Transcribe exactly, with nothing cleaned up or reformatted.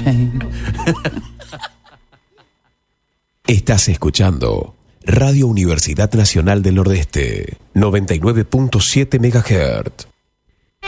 shame. Estás escuchando Radio Universidad Nacional del Nordeste, noventa y nueve punto siete megahertz.